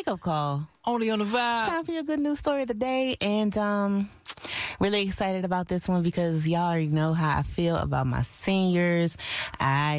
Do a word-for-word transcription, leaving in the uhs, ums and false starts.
wake-up call. Only on the vibe. Time for your good news story of the day. And um, really excited about this one because y'all already know how I feel about my seniors. I